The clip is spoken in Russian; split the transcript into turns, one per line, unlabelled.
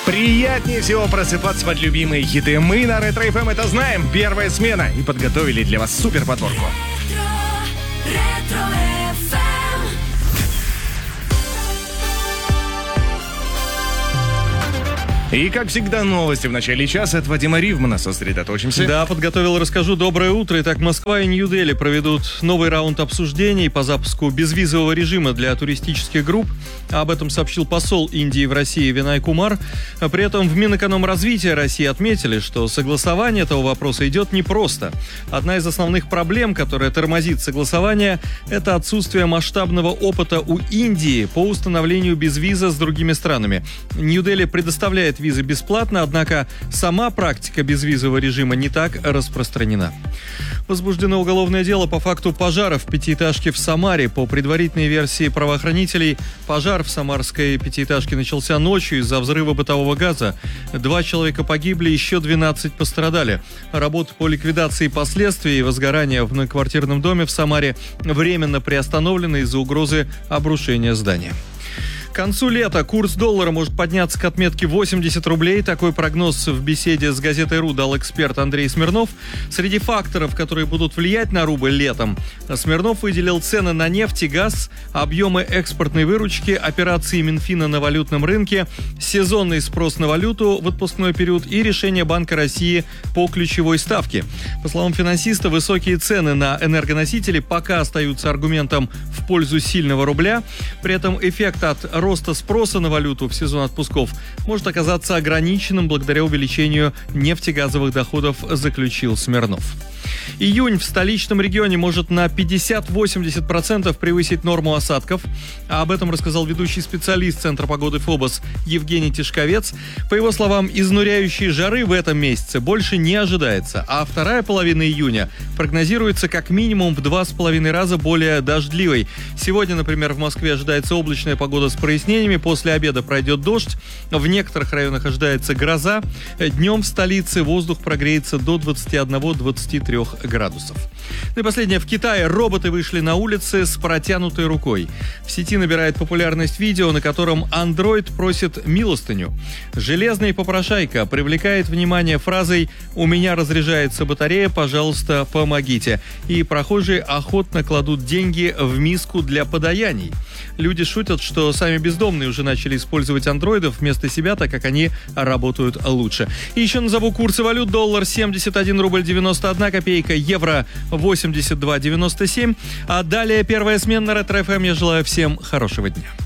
Приятнее всего просыпаться под любимые хиты. Мы на Ретро FM это знаем. Первая смена. И подготовили для вас супер подборку. И, как всегда, новости в начале часа от Вадима Ривмана. Сосредоточимся.
Да, подготовил, расскажу. Доброе утро. Итак, Москва и Нью-Дели проведут новый раунд обсуждений по запуску безвизового режима для туристических групп. Об этом сообщил посол Индии в России Винай Кумар. При этом в Минэкономразвития России отметили, что согласование этого вопроса идет непросто. Одна из основных проблем, которая тормозит согласование, это отсутствие масштабного опыта у Индии по установлению безвиза с другими странами. Нью-Дели предоставляет визы бесплатно, однако сама практика безвизового режима не так распространена. Возбуждено уголовное дело по факту пожара в пятиэтажке в Самаре. По предварительной версии правоохранителей, пожар в самарской пятиэтажке начался ночью из-за взрыва бытового газа. 2 человека погибли, еще 12 пострадали. Работы по ликвидации последствий возгорания в многоквартирном доме в Самаре временно приостановлены из-за угрозы обрушения здания. К концу лета курс доллара может подняться к отметке 80 рублей. Такой прогноз в беседе с газетой «Ру» дал эксперт Андрей Смирнов. Среди факторов, которые будут влиять на рубль летом, Смирнов выделил цены на нефть и газ, объемы экспортной выручки, операции Минфина на валютном рынке, сезонный спрос на валюту в отпускной период и решение Банка России по ключевой ставке. По словам финансиста, высокие цены на энергоносители пока остаются аргументом в пользу сильного рубля. При этом эффект от роста спроса на валюту в сезон отпусков может оказаться ограниченным благодаря увеличению нефтегазовых доходов, заключил Смирнов. Июнь в столичном регионе может на 50-80% превысить норму осадков. Об этом рассказал ведущий специалист Центра погоды ФОБОС Евгений Тишковец. По его словам, изнуряющей жары в этом месяце больше не ожидается, а вторая половина июня прогнозируется как минимум в 2,5 раза более дождливой. Сегодня, например, в Москве ожидается облачная погода с прояснениями, после обеда пройдет дождь, в некоторых районах ожидается гроза. Днем в столице воздух прогреется до 21-23 градусов. Ну и последнее. В Китае роботы вышли на улицы с протянутой рукой. В сети набирает популярность видео, на котором андроид просит милостыню. Железный попрошайка привлекает внимание фразой «У меня разряжается батарея, пожалуйста, помогите». И прохожие охотно кладут деньги в миску для подаяний. Люди шутят, что сами бездомные уже начали использовать андроидов вместо себя, так как они работают лучше. И еще назову курсы валют. Доллар 71 рубль 91 копейка, евро 82,97. А далее первая смена на Ретро FM. Я желаю всем хорошего дня.